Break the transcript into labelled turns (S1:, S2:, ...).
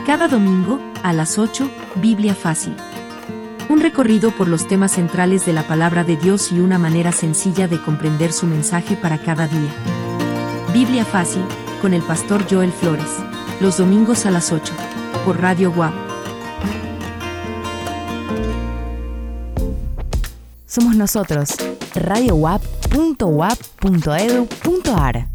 S1: Cada domingo, a las 8, Biblia Fácil. Un recorrido por los temas centrales de la palabra de Dios y una manera sencilla de comprender su mensaje para cada día. Biblia Fácil, con el pastor Joel Flores. Los domingos a las 8, por Radio WAP.
S2: Somos nosotros, radiowap.wap.edu.ar.